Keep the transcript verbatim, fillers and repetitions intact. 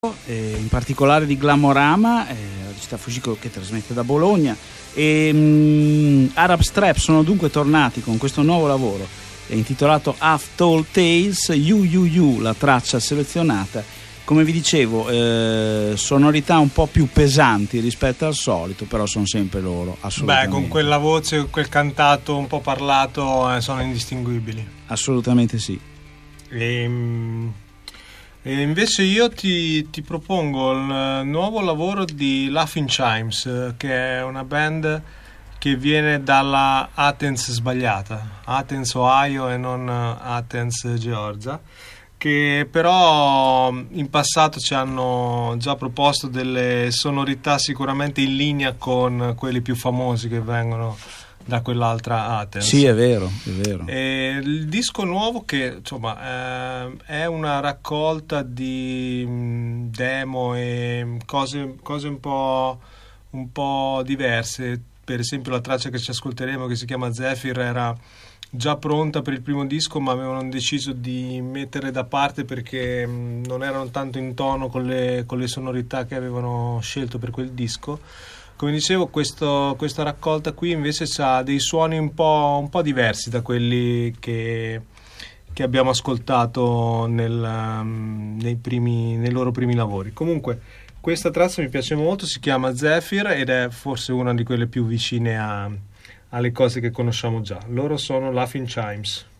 Eh, in particolare di Glamorama, eh, la città Fujiko che trasmette da Bologna, e mh, Arab Strap sono dunque tornati con questo nuovo lavoro è intitolato Half Tall Tales. You You You, la traccia selezionata, come vi dicevo, eh, sonorità un po' più pesanti rispetto al solito, però sono sempre loro, assolutamente. Beh, con quella voce, quel cantato un po' parlato, eh, sono indistinguibili. Assolutamente sì. E, e invece io ti, ti propongo il nuovo lavoro di Laughing Chimes, che è una band che viene dalla Athens sbagliata, Athens Ohio e non Athens Georgia, che però in passato ci hanno già proposto delle sonorità sicuramente in linea con quelli più famosi che vengono da quell'altra Athens. Sì, è vero, è vero. E il disco nuovo, che insomma eh, è una raccolta di mh, demo e cose, cose un po', un po' diverse. Per esempio la traccia che ci ascolteremo, che si chiama Zephyr, era già pronta per il primo disco, ma avevano deciso di mettere da parte perché mh, non erano tanto in tono con le, con le sonorità che avevano scelto per quel disco. Come dicevo, questo, questa raccolta qui invece ha dei suoni un po', un po' diversi da quelli che, che abbiamo ascoltato nel, um, nei, primi, nei loro primi lavori. Comunque questa traccia mi piace molto, si chiama Zephyr ed è forse una di quelle più vicine a, alle cose che conosciamo già. Loro sono Laughing Chimes.